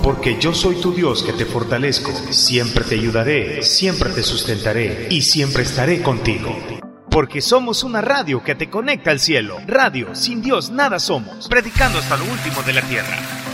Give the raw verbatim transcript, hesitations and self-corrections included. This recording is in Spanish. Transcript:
porque yo soy tu Dios que te fortalezco, siempre te ayudaré, siempre te sustentaré y siempre estaré contigo. Porque somos una radio que te conecta al cielo. Radio, sin Dios nada somos. Predicando hasta lo último de la tierra.